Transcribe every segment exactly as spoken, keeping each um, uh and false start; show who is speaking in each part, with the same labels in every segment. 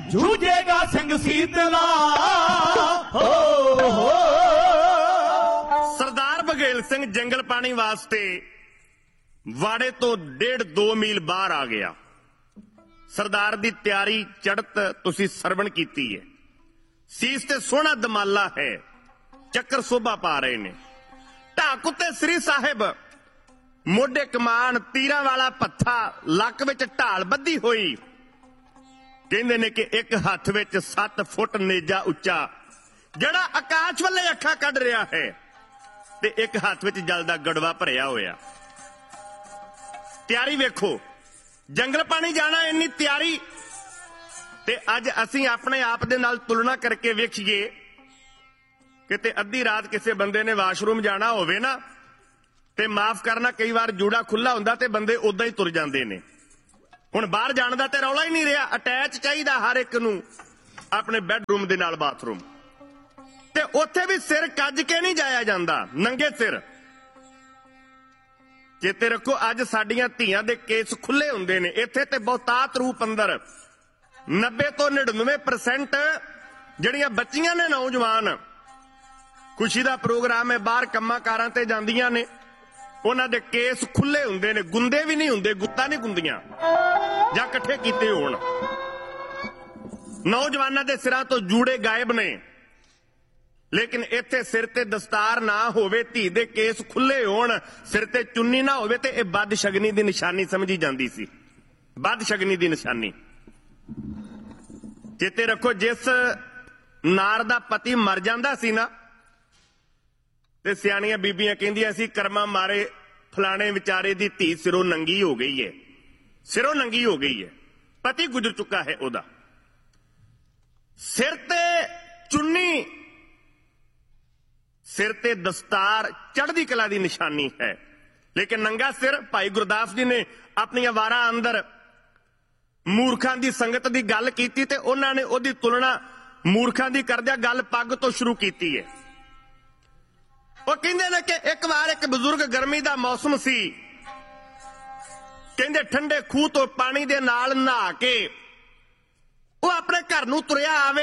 Speaker 1: ਜੂਝੇਗਾ ਸਿੰਘ ਸੀਤਲਾ। ਹੋ ਹੋ
Speaker 2: ਸਰਦਾਰ ਬਘੇਲ ਸਿੰਘ ਜੰਗਲ ਪਾਣੀ ਵਾਸਤੇ ਵਾੜੇ ਤੋਂ ਡੇਢ ਦੋ ਮੀਲ ਬਾਹਰ ਆ ਗਿਆ। ਸਰਦਾਰ ਦੀ ਤਿਆਰੀ ਚੜ੍ਹਤ ਤੁਸੀਂ ਸਰਵਣ ਕੀਤੀ ਹੈ। ਸੀਸ ਤੇ ਸੋਹਣਾ ਦਮਾਲਾ ਹੈ, ਚੱਕਰ ਸੋਭਾ ਪਾ ਰਹੇ ਨੇ। ਢਾਕ ਉੱਤੇ ਸ੍ਰੀ ਸਾਹਿਬ, ਮੋਢੇ ਕਮਾਨ, ਤੀਰਾਂ ਵਾਲਾ ਪੱਥਾ, ਲੱਕ ਵਿੱਚ ਢਾਲ ਬੱਧੀ ਹੋਈ। ਕਹਿੰਦੇ ਨੇ ਕਿ ਇੱਕ ਹੱਥ ਵਿੱਚ ਸੱਤ ਫੁੱਟ ਨੇਜਾ ਉੱਚਾ ਜਿਹੜਾ ਆਕਾਸ਼ ਵੱਲੇ ਅੱਖਾਂ ਕੱਢ ਰਿਹਾ ਹੈ, ਤੇ ਇੱਕ ਹੱਥ ਵਿੱਚ ਜਲ ਦਾ ਗੜਵਾ ਭਰਿਆ ਹੋਇਆ। ਤਿਆਰੀ ਵੇਖੋ, ਜੰਗਲ ਪਾਣੀ ਜਾਣਾ ਇੰਨੀ ਤਿਆਰੀ। ਤੇ ਅੱਜ ਅਸੀਂ ਆਪਣੇ ਆਪ ਦੇ ਨਾਲ ਤੁਲਨਾ ਕਰਕੇ ਵੇਖੀਏ, ਕਿਤੇ ਅੱਧੀ ਰਾਤ ਕਿਸੇ ਬੰਦੇ ਨੇ ਵਾਸ਼ਰੂਮ ਜਾਣਾ ਹੋਵੇ ਨਾ, ਤੇ ਮਾਫ ਕਰਨਾ ਕਈ ਵਾਰ ਜੂੜਾ ਖੁੱਲਾ ਹੁੰਦਾ ਤੇ ਬੰਦੇ ਉਦਾਂ ਹੀ ਤੁਰ ਜਾਂਦੇ ਨੇ। ਹੁਣ ਬਾਹਰ ਜਾਣ ਦਾ ਤੇ ਰੌਲਾ ਹੀ ਨਹੀਂ ਰਿਹਾ, ਅਟੈਚ ਚਾਹੀਦਾ ਹਰ ਇੱਕ ਨੂੰ ਆਪਣੇ ਬੈੱਡਰੂਮ ਦੇ ਨਾਲ ਬਾਥਰੂਮ। ਤੇ ਉੱਥੇ ਵੀ ਸਿਰ ਕੱਜ ਕੇ ਨਹੀਂ ਜਾਇਆ ਜਾਂਦਾ, ਨੰਗੇ ਸਿਰ। ਚੇਤੇ ਰੱਖੋ, ਅੱਜ ਸਾਡੀਆਂ ਧੀਆਂ ਦੇ ਕੇਸ ਖੁੱਲੇ ਹੁੰਦੇ ਨੇ। ਇੱਥੇ ਤੇ ਬਹੁਤਾਤ ਰੂਪ ਅੰਦਰ ਨੱਬੇ ਤੋਂ ਨੜਿਨਵੇਂ ਪਰਸੈਂਟ ਜਿਹੜੀਆਂ ਬੱਚੀਆਂ ਨੇ ਨੌਜਵਾਨ, ਖੁਸ਼ੀ ਦਾ ਪ੍ਰੋਗਰਾਮ ਹੈ, ਬਾਹਰ ਕੰਮਾਂ ਕਾਰਾਂ ਤੇ ਜਾਂਦੀਆਂ ਨੇ, ਉਹਨਾਂ ਦੇ ਕੇਸ ਖੁੱਲੇ ਹੁੰਦੇ ਨੇ। ਗੁੰਦੇ ਵੀ ਨਹੀਂ ਹੁੰਦੇ, ਗੁੱਤਾਂ ਨਹੀਂ ਗੁੰਦੀਆਂ ਜਾਂ ਇਕੱਠੇ ਕੀਤੇ ਹੋਣ। ਨੌਜਵਾਨਾਂ ਦੇ ਸਿਰਾਂ ਤੋਂ ਜੂੜੇ ਗਾਇਬ ਨੇ। ਲੇਕਿਨ ਇੱਥੇ ਸਿਰ ਤੇ ਦਸਤਾਰ ਨਾ ਹੋਵੇ, ਧੀ ਦੇ ਕੇਸ ਖੁੱਲੇ ਹੋਣ, ਸਿਰ ਤੇ ਚੁੰਨੀ ਨਾ ਹੋਵੇ, ਤੇ ਇਹ ਬਦਸ਼ਗਨੀ ਦੀ ਨਿਸ਼ਾਨੀ ਸਮਝੀ ਜਾਂਦੀ ਸੀ। ਬਦਸ਼ਗਨੀ ਦੀ ਨਿਸ਼ਾਨੀ। ਚੇਤੇ ਰੱਖੋ, ਜਿਸ ਨਾਰ ਦਾ ਪਤੀ ਮਰ ਜਾਂਦਾ ਸੀ ਨਾ, ਤੇ ਸਿਆਣੀਆਂ ਬੀਬੀਆਂ ਕਹਿੰਦੀਆਂ ਸੀ ਕਰਮਾਂ ਮਾਰੇ ਫਲਾਣੇ ਵਿਚਾਰੇ ਦੀ ਧੀ ਸਿਰੋਂ ਨੰਗੀ ਹੋ ਗਈ ਹੈ, ਸਿਰੋਂ ਨੰਗੀ ਹੋ ਗਈ ਹੈ, ਪਤੀ ਗੁਜ਼ਰ ਚੁੱਕਾ ਹੈ ਉਹਦਾ। ਸਿਰ ਤੇ ਚੁੰਨੀ, ਸਿਰ ਤੇ ਦਸਤਾਰ ਚੜ੍ਹਦੀ ਕਲਾ ਦੀ ਨਿਸ਼ਾਨੀ ਹੈ। ਲੇਕਿਨ ਨੰਗਾ ਸਿਰ, ਭਾਈ ਗੁਰਦਾਸ ਜੀ ਨੇ ਆਪਣੀਆਂ ਵਾਰਾਂ ਅੰਦਰ ਮੂਰਖਾਂ ਦੀ ਸੰਗਤ ਦੀ ਗੱਲ ਕੀਤੀ, ਤੇ ਉਹਨਾਂ ਨੇ ਉਹਦੀ ਤੁਲਨਾ ਮੂਰਖਾਂ ਦੀ ਕਰਦਿਆਂ ਗੱਲ ਪੱਗ ਤੋਂ ਸ਼ੁਰੂ ਕੀਤੀ ਹੈ। ਉਹ ਕਹਿੰਦੇ ਨੇ ਕਿ ਇੱਕ ਵਾਰ ਇੱਕ ਬਜ਼ੁਰਗ, ਗਰਮੀ ਦਾ ਮੌਸਮ ਸੀ, ਕਹਿੰਦੇ ਠੰਡੇ ਖੂਹ ਤੋਂ ਪਾਣੀ ਦੇ ਨਾਲ ਨਹਾ ਕੇ ਉਹ ਆਪਣੇ ਘਰ ਨੂੰ ਤੁਰਿਆ ਆਵੇ।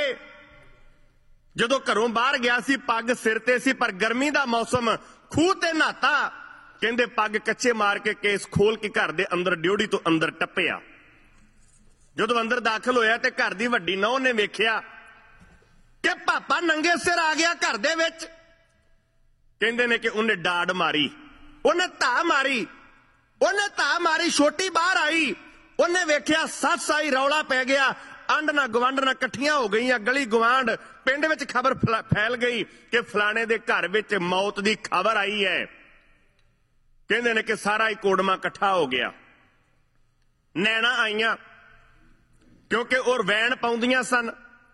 Speaker 2: ਜਦੋਂ ਘਰੋਂ ਬਾਹਰ ਗਿਆ ਸੀ, ਪੱਗ ਸਿਰ ਤੇ ਸੀ, ਪਰ ਗਰਮੀ ਦਾ ਮੌਸਮ, ਖੂਹ ਤੇ ਨਹਾਤਾ। ਕਹਿੰਦੇ ਪੱਗ ਕੱਚੇ ਮਾਰ ਕੇ ਕੇਸ ਖੋਲ ਕੇ ਘਰ ਦੇ ਅੰਦਰ ਡਿਉੜੀ ਤੋਂ ਅੰਦਰ ਟੱਪਿਆ। ਜਦੋਂ ਅੰਦਰ ਦਾਖਲ ਹੋਇਆ ਤੇ ਘਰ ਦੀ ਵੱਡੀ ਨੌਂ ਨੇ ਵੇਖਿਆ ਕਿ ਪਾਪਾ ਨੰਗੇ ਸਿਰ ਆ ਗਿਆ ਘਰ ਦੇ ਵਿੱਚ। ਕਹਿੰਦੇ ਨੇ ਕਿ ਉਹਨੇ ਡਾੜ ਮਾਰੀ, ਉਹਨੇ ਧਾ ਮਾਰੀ, ਉਹਨੇ ਧਾ ਮਾਰੀ, ਛੋਟੀ ਬਾਹਰ ਆਈ। ਉਹਨੇ ਵੇਖਿਆ ਸੱਸ ਆਈ, ਰੌਲਾ ਪੈ ਗਿਆ। ਆਂਢਣਾ ਗੁਆਂਢਣਾ ਇਕੱਠੀਆਂ ਹੋ ਗਈਆਂ, ਗਲੀ ਗੁਆਂਢ ਪਿੰਡ ਵਿੱਚ ਖਬਰ ਫੈਲ ਗਈ ਕਿ ਫਲਾਣੇ ਦੇ ਘਰ ਵਿੱਚ ਮੌਤ ਦੀ ਖਬਰ ਆਈ ਹੈ। ਕਹਿੰਦੇ ਨੇ ਕਿ ਸਾਰਾ ਹੀ ਕੋੜਮਾ ਇਕੱਠਾ ਹੋ ਗਿਆ। ਨੈਣਾ ਆਈਆਂ, ਕਿਉਂਕਿ ਉਹ ਵੈਣ ਪਾਉਂਦੀਆਂ ਸਨ।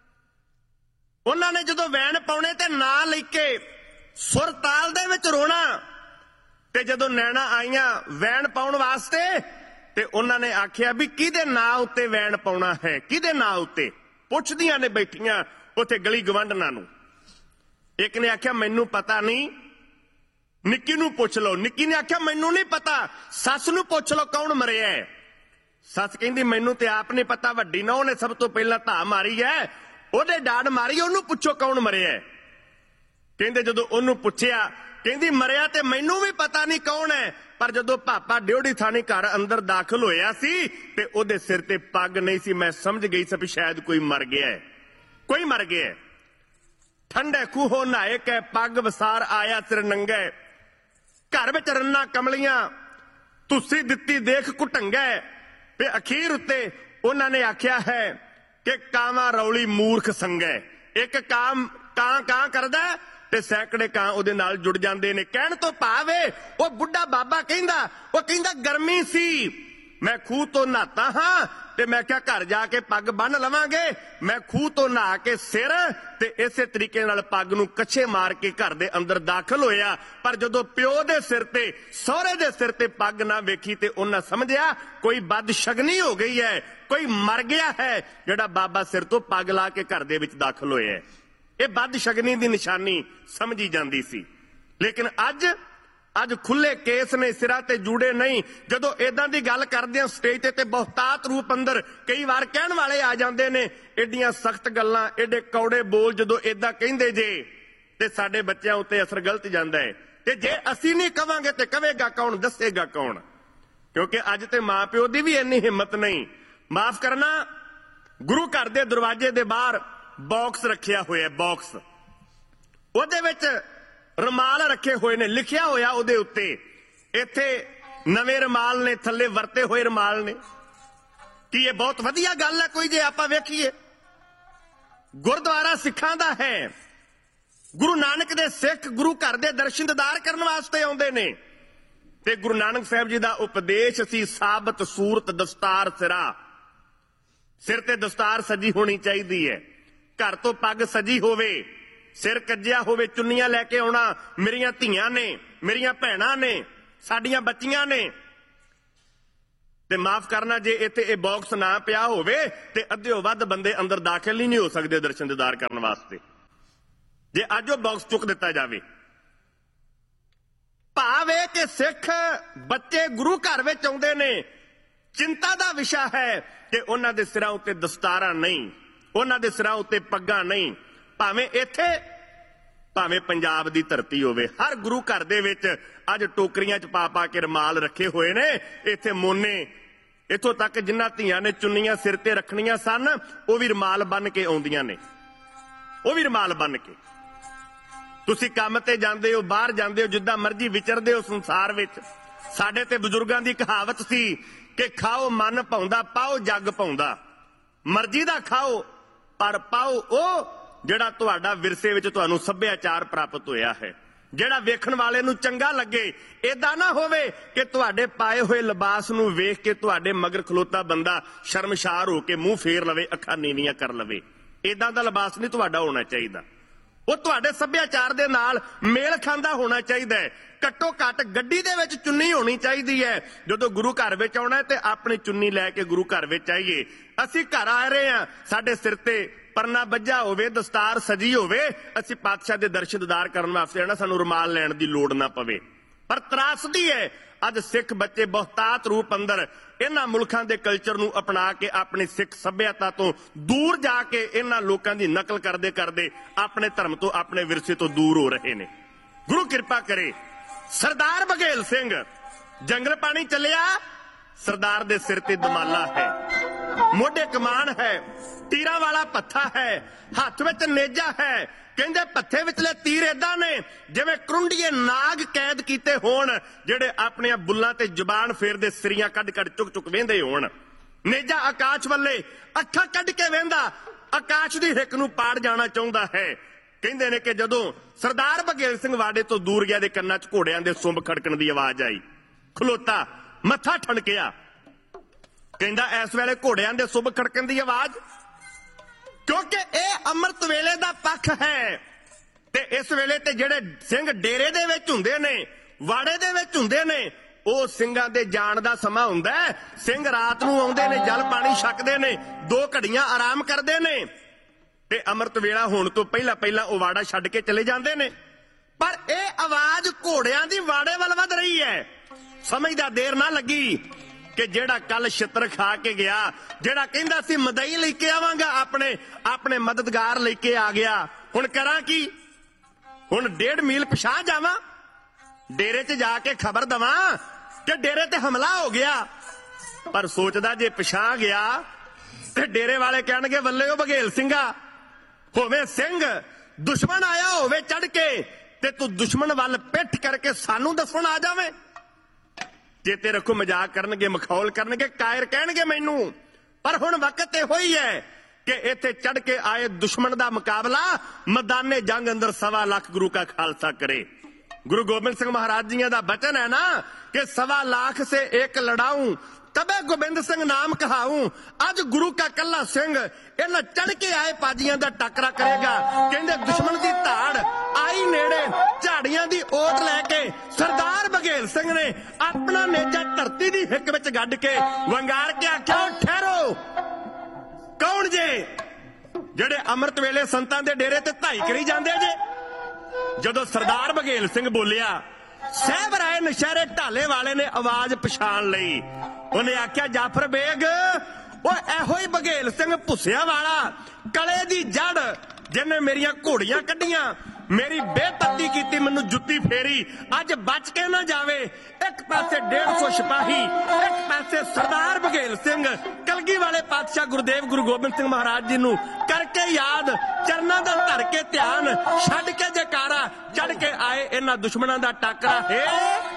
Speaker 2: ਉਹਨਾਂ ਨੇ ਜਦੋਂ ਵੈਣ ਪਾਉਣੇ ਤੇ ਨਾਂ ਲੈ ਕੇ ਸੁਰ ਤਾਲ ਦੇ ਵਿੱਚ ਰੋਣਾ, ਤੇ ਜਦੋਂ ਨੈਣਾ ਆਈਆਂ ਵੈਣ ਪਾਉਣ ਵਾਸਤੇ, ਤੇ ਉਹਨਾਂ ਨੇ ਆਖਿਆ ਵੀ ਕਿਹਦੇ ਨਾਂ ਉੱਤੇ ਵੈਣ ਪਾਉਣਾ ਹੈ, ਕਿਹਦੇ ਨਾਂ ਉੱਤੇ? ਪੁੱਛਦੀਆਂ ਨੇ ਬੈਠੀਆਂ ਉੱਥੇ ਗਲੀ ਗਵਾਂਢਣਾਂ ਨੂੰ। ਇੱਕ ਨੇ ਆਖਿਆ ਮੈਨੂੰ ਪਤਾ ਨਹੀਂ, ਨਿੱਕੀ ਨੂੰ ਪੁੱਛ ਲਓ। ਨਿੱਕੀ ਨੇ ਆਖਿਆ ਮੈਨੂੰ ਨਹੀਂ ਪਤਾ, ਸੱਸ ਨੂੰ ਪੁੱਛ ਲਓ ਕੌਣ ਮਰਿਆ ਹੈ। ਸੱਸ ਕਹਿੰਦੀ ਮੈਨੂੰ ਤੇ ਆਪ ਨਹੀਂ ਪਤਾ, ਵੱਡੀ ਨਾ ਉਹਨੇ ਸਭ ਤੋਂ ਪਹਿਲਾਂ ਧਾ ਮਾਰੀ ਹੈ, ਉਹਦੇ ਡਾੜ ਮਾਰੀ, ਉਹਨੂੰ ਪੁੱਛੋ ਕੌਣ ਮਰਿਆ। ਕਹਿੰਦੇ ਜਦੋਂ ਉਹਨੂੰ ਪੁੱਛਿਆ, ਕਹਿੰਦੀ ਮਰਿਆ ਤੇ ਮੈਨੂੰ ਵੀ ਪਤਾ ਨਹੀਂ ਕੌਣ ਹੈ, ਪਰ ਜਦੋਂ ਪਾਪਾ ਡਿਉੜੀ ਥਾਣੀ ਘਰ ਅੰਦਰ ਦਾਖਲ ਹੋਇਆ ਸੀ ਤੇ ਉਹਦੇ ਸਿਰ ਤੇ ਪੱਗ ਨਹੀਂ ਸੀ, ਮੈਂ ਸਮਝ ਗਈ ਸੀ ਵੀ ਸ਼ਾਇਦ ਕੋਈ ਮਰ ਗਿਆ ਹੈ, ਕੋਈ ਮਰ ਗਿਆ ਹੈ। ਠੰਡੇ ਖੂਹੋਂ ਨਹਾਏ ਕੇ ਪੱਗ ਵਸਾਰ ਆਇਆ ਸਿਰ ਨੰਗੇ, ਘਰ ਵਿੱਚ ਰੰਨਾ ਕਮਲੀਆਂ ਤੁਸੀਂ ਦਿੱਤੀ ਦੇਖ ਕੁਟੰਗਾ। ਤੇ ਅਖੀਰ ਉੱਤੇ ਉਹਨਾਂ ਨੇ ਆਖਿਆ ਹੈ ਕਿ ਕਾਵਾਂ ਰੌਲੀ ਮੂਰਖ ਸੰਗੈ। ਇੱਕ ਕਾਂ ਕਾਂ ਕਾਂ ਕਰਦਾ ਤੇ ਸੈਂਕੜੇ ਕਾਂ ਉਹਦੇ ਨਾਲ ਜੁੜ ਜਾਂਦੇ ਨੇ। ਕਹਿਣ ਤੋਂ ਭਾਵੇਂ ਉਹ ਬੁੱਢਾ ਬਾਬਾ ਕਹਿੰਦਾ, ਉਹ ਕਹਿੰਦਾ ਗਰਮੀ ਸੀ, ਮੈਂ ਖੂਹ ਤੋਂ ਨਹਾਤਾ ਹਾਂ, ਤੇ ਮੈਂ ਕਿਹਾ ਘਰ ਜਾ ਕੇ ਪੱਗ ਬੰਨ ਲਵਾਂਗੇ। ਮੈਂ ਖੂਹ ਤੋਂ ਨਹਾ ਕੇ ਸਿਰ ਤੇ ਇਸੇ ਤਰੀਕੇ ਨਾਲ ਪੱਗ ਨੂੰ ਕੱਛੇ ਮਾਰ ਕੇ ਘਰ ਦੇ ਅੰਦਰ ਦਾਖਲ ਹੋਇਆ। ਪਰ ਜਦੋਂ ਪਿਓ ਦੇ ਸਿਰ ਤੇ, ਸਹੁਰੇ ਦੇ ਸਿਰ ਤੇ ਪੱਗ ਨਾ ਵੇਖੀ ਤੇ ਉਹਨਾਂ ਸਮਝਿਆ ਕੋਈ ਬਦਸ਼ਗਨੀ ਹੋ ਗਈ ਹੈ, ਕੋਈ ਮਰ ਗਿਆ ਹੈ ਜਿਹੜਾ ਬਾਬਾ ਸਿਰ ਤੋਂ ਪੱਗ ਲਾ ਕੇ ਘਰ ਦੇ ਵਿੱਚ ਦਾਖਲ ਹੋਇਆ। ਇਹ ਬਦਸ਼ਗਨੀ ਦੀ ਨਿਸ਼ਾਨੀ ਸਮਝੀ ਜਾਂਦੀ ਸੀ। ਲੇਕਿਨ ਅੱਜ ਅੱਜ ਖੁੱਲੇ ਕੇਸ ਨੇ, ਸਿਰਾਂ ਤੇ ਜੂੜੇ ਨਹੀਂ। ਜਦੋਂ ਇਦਾਂ ਦੀ ਗੱਲ ਕਰਦੇ ਆ ਸਟੇਜ ਤੇ ਤੇ ਬਹੁਤਾਤ ਰੂਪ ਅੰਦਰ ਕਈ ਵਾਰ ਕਹਿਣ ਵਾਲੇ ਆ ਜਾਂਦੇ ਨੇ, ਏਡੀਆਂ ਸਖਤ ਗੱਲਾਂ, ਏਡੇ ਕੌੜੇ ਬੋਲ ਜਦੋਂ ਇਦਾਂ ਕਹਿੰਦੇ ਜੇ ਤੇ ਸਾਡੇ ਬੱਚਿਆਂ ਉੱਤੇ ਅਸਰ ਗਲਤ ਜਾਂਦਾ ਹੈ। ਤੇ ਜੇ ਅਸੀਂ ਨਹੀਂ ਕਵਾਂਗੇ ਤੇ ਕਵੇਗਾ ਕੌਣ, ਦੱਸੇਗਾ ਕੌਣ? ਕਿਉਂਕਿ ਅੱਜ ਤੇ ਮਾਂ ਪਿਓ ਦੀ ਵੀ ਇੰਨੀ ਹਿੰਮਤ ਨਹੀਂ। ਮਾਫ ਕਰਨਾ, ਗੁਰੂ ਘਰ ਦੇ ਦਰਵਾਜ਼ੇ ਦੇ ਬਾਹਰ ਬਾਕਸ ਰੱਖਿਆ ਹੋਇਆ, ਬਾਕਸ, ਉਹਦੇ ਵਿੱਚ ਰੁਮਾਲ ਰੱਖੇ ਹੋਏ ਨੇ, ਲਿਖਿਆ ਹੋਇਆ ਉਹਦੇ ਉੱਤੇ ਇੱਥੇ ਨਵੇਂ ਰੁਮਾਲ ਨੇ, ਥੱਲੇ ਵਰਤੇ ਹੋਏ ਰੁਮਾਲ ਨੇ। ਕੀ ਇਹ ਬਹੁਤ ਵਧੀਆ ਗੱਲ ਹੈ ਕੋਈ? ਜੇ ਆਪਾਂ ਵੇਖੀਏ, ਗੁਰਦੁਆਰਾ ਸਿੱਖਾਂ ਦਾ ਹੈ। ਗੁਰੂ ਨਾਨਕ ਦੇ ਸਿੱਖ ਗੁਰੂ ਘਰ ਦੇ ਦਰਸ਼ਨ ਦੀਦਾਰ ਕਰਨ ਵਾਸਤੇ ਆਉਂਦੇ ਨੇ ਤੇ ਗੁਰੂ ਨਾਨਕ ਸਾਹਿਬ ਜੀ ਦਾ ਉਪਦੇਸ਼ ਸੀ, ਸਾਬਤ ਸੂਰਤ ਦਸਤਾਰ ਸਿਰਾ। ਸਿਰ ਤੇ ਦਸਤਾਰ ਸਜੀ ਹੋਣੀ ਚਾਹੀਦੀ ਹੈ, ਘਰ ਤੋਂ ਪੱਗ ਸਜੀ ਹੋਵੇ, ਸਿਰ ਕੱਜਿਆ ਹੋਵੇ, ਚੁੰਨੀਆਂ ਲੈ ਕੇ ਆਉਣਾ। ਮੇਰੀਆਂ ਧੀਆਂ ਨੇ, ਮੇਰੀਆਂ ਭੈਣਾਂ ਨੇ, ਸਾਡੀਆਂ ਬੱਚੀਆਂ ਨੇ। ਤੇ ਮਾਫ ਕਰਨਾ, ਜੇ ਇੱਥੇ ਇਹ ਬਾਕਸ ਨਾ ਪਿਆ ਹੋਵੇ ਤੇ ਅੱਧਿਓਂ ਵੱਧ ਬੰਦੇ ਅੰਦਰ ਦਾਖਲ ਹੀ ਨਹੀਂ ਹੋ ਸਕਦੇ ਦਰਸ਼ਨ ਦੀਦਾਰ ਕਰਨ ਵਾਸਤੇ, ਜੇ ਅੱਜ ਉਹ ਬਾਕਸ ਚੁੱਕ ਦਿੱਤਾ ਜਾਵੇ। ਭਾਵ ਇਹ ਕਿ ਸਿੱਖ ਬੱਚੇ ਗੁਰੂ ਘਰ ਵਿੱਚ ਆਉਂਦੇ ਨੇ, ਚਿੰਤਾ ਦਾ ਵਿਸ਼ਾ ਹੈ ਕਿ ਉਹਨਾਂ ਦੇ ਸਿਰਾਂ ਉੱਤੇ ਦਸਤਾਰਾਂ ਨਹੀਂ, ਉਹਨਾਂ ਦੇ ਸਿਰਾਂ ਉੱਤੇ ਪੱਗਾਂ ਨਹੀਂ। ਭਾਵੇਂ ਇੱਥੇ, ਭਾਵੇਂ ਪੰਜਾਬ ਦੀ ਧਰਤੀ ਹੋਵੇ, ਹਰ ਗੁਰੂ ਘਰ ਦੇ ਵਿੱਚ ਅੱਜ ਟੋਕਰੀਆਂ 'ਚ ਪਾ ਪਾ ਕੇ ਰੁਮਾਲ ਰੱਖੇ ਹੋਏ ਨੇ। ਇੱਥੇ ਮੋਨੇ, ਇੱਥੋਂ ਤੱਕ ਜਿਨ੍ਹਾਂ ਧੀਆਂ ਨੇ ਚੁੰਨੀਆਂ ਸਿਰ ਤੇ ਰੱਖਣੀਆਂ ਸਨ, ਉਹ ਵੀ ਰੁਮਾਲ ਬੰਨ ਕੇ ਆਉਂਦੀਆਂ ਨੇ, ਉਹ ਵੀ ਰੁਮਾਲ ਬੰਨ ਕੇ। ਤੁਸੀਂ ਕੰਮ ਤੇ ਜਾਂਦੇ ਹੋ, ਬਾਹਰ ਜਾਂਦੇ ਹੋ, ਜਿੱਦਾਂ ਮਰਜ਼ੀ ਵਿਚਰਦੇ ਹੋ ਸੰਸਾਰ ਵਿੱਚ। ਸਾਡੇ ਤੇ ਬਜ਼ੁਰਗਾਂ ਦੀ ਕਹਾਵਤ ਸੀ ਕਿ ਖਾਓ ਮਨ ਭਾਉਂਦਾ, ਪਾਓ ਜੱਗ ਭਾਉਂਦਾ। ਮਰਜ਼ੀ ਦਾ ਖਾਓ, ਪਰ ਪਾਓ ਉਹ ਜਿਹੜਾ ਤੁਹਾਡਾ ਵਿਰਸੇ ਵਿੱਚ ਤੁਹਾਨੂੰ ਸੱਭਿਆਚਾਰ ਪ੍ਰਾਪਤ ਹੋਇਆ ਹੈ, ਜਿਹੜਾ ਵੇਖਣ ਵਾਲੇ ਨੂੰ ਚੰਗਾ ਲੱਗੇ। ਏਦਾਂ ਨਾ ਹੋਵੇ ਕਿ ਤੁਹਾਡੇ ਪਾਏ ਹੋਏ ਲਿਬਾਸ ਨੂੰ ਵੇਖ ਕੇ ਤੁਹਾਡੇ ਮਗਰ ਖਲੋਤਾ ਬੰਦਾ ਸ਼ਰਮਸ਼ਾਰ ਹੋ ਕੇ ਮੂੰਹ ਫੇਰ ਲਵੇ, ਅੱਖਾਂ ਨੀਵੀਆਂ ਕਰ ਲਵੇ। ਏਦਾਂ ਦਾ ਲਿਬਾਸ ਨਹੀਂ ਤੁਹਾਡਾ ਹੋਣਾ ਚਾਹੀਦਾ। ਉਹ ਤੁਹਾਡੇ ਸੱਭਿਆਚਾਰ ਦੇ ਨਾਲ ਮੇਲ ਖਾਂਦਾ ਹੋਣਾ ਚਾਹੀਦਾ ਹੈ। ਘੱਟੋ ਘੱਟ ਗੱਡੀ ਦੇ ਵਿੱਚ ਚੁੰਨੀ ਹੋਣੀ ਚਾਹੀਦੀ ਹੈ। ਜਦੋਂ ਗੁਰੂ ਘਰ ਵਿੱਚ ਆਉਣਾ ਤੇ ਆਪਣੀ ਚੁੰਨੀ ਲੈ ਕੇ ਗੁਰੂ ਘਰ ਵਿੱਚ ਆਈਏ। ਅਸੀਂ ਘਰ ਆ ਰਹੇ ਹਾਂ, ਸਾਡੇ ਸਿਰ ਤੇ ਪਰਨਾ ਬੱਝਾ ਹੋਵੇ, ਦਸਤਾਰ ਸਜੀ ਹੋਵੇ, ਅਸੀਂ ਪਾਤਸ਼ਾਹ ਦੇ ਦਰਸ਼ਨ ਦੀਦਾਰ ਕਰਨ ਵਾਸਤੇ ਆਣਾ, ਸਾਨੂੰ ਰੁਮਾਲ ਲੈਣ ਦੀ ਲੋੜ ਨਾ ਪਵੇ। ਪਰ ਤਰਾਸਦੀ ਹੈ, ਅੱਜ ਸਿੱਖ ਬੱਚੇ ਬਹੁਤਾਤ ਰੂਪ ਅੰਦਰ ਇਹਨਾਂ ਮੁਲਕਾਂ ਦੇ ਕਲਚਰ ਨੂੰ ਅਪਣਾ ਕੇ ਆਪਣੀ ਸਿੱਖ ਸੱਭਿਅਤਾ ਤੋਂ ਦੂਰ ਜਾ ਕੇ ਇਹਨਾਂ ਲੋਕਾਂ ਦੀ ਨਕਲ ਕਰਦੇ ਕਰਦੇ ਆਪਣੇ ਧਰਮ ਤੋਂ, ਆਪਣੇ ਵਿਰਸੇ ਤੋਂ ਦੂਰ ਹੋ ਰਹੇ ਨੇ। ਗੁਰੂ ਕਿਰਪਾ ਕਰੇ। ਸਰਦਾਰ ਬਘੇਲ ਸਿੰਘ ਜੰਗਲ ਪਾਣੀ ਚੱਲਿਆ, ਸਰਦਾਰ ਦੇ ਸਿਰ ਤੇ ਦਮਾਲਾ ਹੈ, ਮੋਢੇ ਕਮਾਨ ਹੈ, ਤੀਰਾਂ ਵਾਲਾ ਪੱਥਾ ਹੈ, ਹੱਥ ਵਿੱਚ ਨੇਜਾ ਹੈ। ਕਹਿੰਦੇ ਪੱਥੇ ਵਿਚਲੇ ਤੀਰ ਏਦਾਂ ਨੇ ਜਿਵੇਂ ਕਰੁੰਡੀਏ ਨਾਗ ਕੈਦ ਕੀਤੇ ਹੋਣ, ਜਿਹੜੇ ਆਪਣੀਆਂ ਬੁੱਲਾਂ ਤੇ ਜ਼ੁਬਾਨ ਫੇਰਦੇ ਸਿਰੀਆਂ ਕੱਢ ਕੱਢ ਚੁੱਕ ਚੁੱਕ ਵੇਂਦੇ ਹੋਣ। ਨੇਜਾ ਆਕਾਸ਼ ਵੱਲੇ ਅੱਖਾਂ ਕੱਢ ਕੇ ਵੇਂਦਾ, ਆਕਾਸ਼ ਦੀ ਹਿੱਕ ਨੂੰ ਪਾੜ ਜਾਣਾ ਚਾਹੁੰਦਾ ਹੈ। ਕਹਿੰਦੇ ਨੇ ਕਿ ਜਦੋਂ ਸਰਦਾਰ ਬਘੇਲ ਸਿੰਘ ਵਾੜੇ ਤੋਂ ਦੂਰ ਗਿਆ, ਦੇ ਕੰਨਾਂ 'ਚ ਘੋੜਿਆਂ ਦੇ ਸੁੰਬ ਖੜਕਣ ਦੀ ਆਵਾਜ਼ ਆਈ। ਖਲੋਤਾ, ਮੱਥਾ ਠਣਕਿਆ, ਕਹਿੰਦਾ ਇਸ ਵੇਲੇ ਘੋੜਿਆਂ ਦੇ ਸੁੰਬ ਖੜਕਣ ਦੀ ਆਵਾਜ਼, ਕਿਉਂਕਿ ਇਹ ਅੰਮ੍ਰਿਤ ਵੇਲੇ ਦਾ ਪੱਖ ਹੈ। ਤੇ ਇਸ ਵੇਲੇ ਤੇ ਜਿਹੜੇ ਸਿੰਘ ਡੇਰੇ ਦੇ ਵਿੱਚ ਹੁੰਦੇ ਨੇ, ਵਾੜੇ ਦੇ ਵਿੱਚ ਹੁੰਦੇ ਨੇ, ਉਹ ਸਿੰਘਾਂ ਦੇ ਜਾਣ ਦਾ ਸਮਾਂ ਹੁੰਦਾ ਹੈ। ਸਿੰਘ ਰਾਤ ਨੂੰ ਆਉਂਦੇ ਨੇ, ਜਲ ਪਾਣੀ ਛਕਦੇ ਨੇ, ਦੋ ਘੜੀਆਂ ਆਰਾਮ ਕਰਦੇ ਨੇ ਤੇ ਅੰਮ੍ਰਿਤ ਵੇਲਾ ਹੋਣ ਤੋਂ ਪਹਿਲਾਂ ਪਹਿਲਾਂ ਉਹ ਵਾੜਾ ਛੱਡ ਕੇ ਚਲੇ ਜਾਂਦੇ ਨੇ। ਪਰ ਇਹ ਆਵਾਜ਼ ਘੋੜਿਆਂ ਦੀ ਵਾੜੇ ਵੱਲ ਵੱਧ ਰਹੀ ਹੈ। ਸਮਝਦਾ ਦੇਰ ਨਾ ਲੱਗੀ ਕਿ ਜਿਹੜਾ ਕੱਲ ਛਿੱਤਰ ਖਾ ਕੇ ਗਿਆ, ਜਿਹੜਾ ਕਹਿੰਦਾ ਸੀ ਮਦਈ ਲੈ ਕੇ ਆਵਾਂਗਾ, ਆਪਣੇ ਆਪਣੇ ਮਦਦਗਾਰ ਲੈ ਕੇ ਆ ਗਿਆ। ਹੁਣ ਕਰਾਂ ਕੀ? ਹੁਣ ਡੇਢ ਮੀਲ ਪਿਛਾਂ ਜਾਵਾਂ, ਡੇਰੇ 'ਚ ਜਾ ਕੇ ਖਬਰ ਦਵਾਂ ਕਿ ਡੇਰੇ ਤੇ ਹਮਲਾ ਹੋ ਗਿਆ। ਪਰ ਸੋਚਦਾ ਜੇ ਪਿਛਾਂ ਗਿਆ ਤੇ ਡੇਰੇ ਵਾਲੇ ਕਹਿਣਗੇ ਵੱਲੇ ਉਹ ਬਘੇਲ ਸਿੰਘਾ, ਹੋਵੇ ਸਿੰਘ ਦੁਸ਼ਮਣ ਆਇਆ ਹੋਵੇ ਚੜ ਕੇ ਤੇ ਤੂੰ ਦੁਸ਼ਮਣ ਵੱਲ ਪਿੱਠ ਕਰਕੇ ਸਾਨੂੰ ਦੱਸਣ ਆ ਜਾਵੇਂ। ਚੇਤੇ ਰੱਖੋ, ਮਜ਼ਾਕ ਕਰਨਗੇ, ਮਖੌਲ ਕਰਨਗੇ, ਕਾਇਰ ਕਹਿਣਗੇ ਮੈਨੂੰ। ਪਰ ਹੁਣ ਵਕਤ ਇਹੋ ਹੀ ਹੈ ਕਿ ਇੱਥੇ ਚੜ ਕੇ ਆਏ ਦੁਸ਼ਮਣ ਦਾ ਮੁਕਾਬਲਾ ਮੈਦਾਨੇ ਜੰਗ ਅੰਦਰ ਸਵਾ ਲੱਖ ਗੁਰੂ का ਖਾਲਸਾ ਕਰੇ। ਗੁਰੂ ਗੋਬਿੰਦ ਸਿੰਘ ਮਹਾਰਾਜ ਜੀ ਦਾ ਬਚਨ ਹੈ ਨਾ ਕਿ ਸਵਾ लाख से एक लड़ाऊं तबे गोबिंद सिंह नाम कहाऊं। ਅੱਜ ਗੁਰੂ का ਕੱਲਾ ਸਿੰਘ ਇਹਨਾਂ ਚੜ ਕੇ ਆਏ ਪਾਜੀਆਂ ਦਾ ਟੱਕਰਾ ਕਰੇਗਾ। ਕਹਿੰਦੇ ਦੁਸ਼ਮਣ ਦੀ ਧਾੜ ਆਈ ਨੇੜੇ, ਝਾੜੀਆਂ ਦੀ ਓਟ ਲੈ ਕੇ ਸਰਦਾਰ ਬਘੇਲ ਸਿੰਘ ਨੇ ਆਪਣਾ ਨੇਜਾ ਧਰਤੀ ਦੀ ਹਿੱਕ ਵਿੱਚ ਗੱਡ ਕੇ ਵੰਗਾਰ ਕੇ ਆਖਿਆ, ਠਹਿਰੋ, ਕੌਣ ਜੇ ਜਿਹੜੇ ਅੰਮ੍ਰਿਤ ਵੇਲੇ ਸੰਤਾਂ ਦੇ ਡੇਰੇ ਤੇ ਧਾਈ ਕਰੀ ਜਾਂਦੇ ਜੇ? ਜਦੋਂ ਸਰਦਾਰ ਬਘੇਲ ਸਿੰਘ ਬੋਲਿਆ, ਸਾਹਿਬ ਰਾਏ ਨਸ਼ਹਿਰੇ ਢਾਲੇ ਵਾਲੇ ਨੇ ਆਵਾਜ਼ ਪਛਾਣ ਲਈ। ਉਹਨੇ ਆਖਿਆ ਜਾਫਰ ਬੇਗ, ਉਹ ਇਹੋ ਹੀ ਬਘੇਲ ਸਿੰਘ ਭੁੱਸਿਆ ਵਾਲਾ ਕਲੇ ਦੀ ਜੜ ਜਿਹਨੇ ਮੇਰੀਆਂ ਘੋੜੀਆਂ ਕੱਢੀਆਂ, ਮੇਰੀ ਬੇਪੱਤੀ ਕੀਤੀ, ਮੈਨੂੰ ਜੁੱਤੀ ਫੇਰੀ, ਅੱਜ ਬਚ ਕੇ ਨਾ ਜਾਵੇ। ਇੱਕ ਪਾਸੇ ਡੇਢ ਸੌ ਸਿਪਾਹੀ, ਇੱਕ ਪਾਸੇ ਸਰਦਾਰ ਬਘੇਲ ਸਿੰਘ ਕਲਗੀ ਵਾਲੇ ਪਾਤਸ਼ਾਹ ਗੁਰਦੇਵ ਗੁਰੂ ਗੋਬਿੰਦ ਸਿੰਘ ਮਹਾਰਾਜ ਜੀ ਨੂੰ ਕਰਕੇ ਯਾਦ, ਚਰਨਾਂ ਦਾ ਧਰ ਕੇ ਧਿਆਨ, ਛੱਡ ਕੇ ਜੈਕਾਰਾ, ਚੜ ਕੇ ਆਏ ਇਹਨਾਂ ਦੁਸ਼ਮਣਾਂ ਦਾ ਟਾਕਰਾ ਹੈ।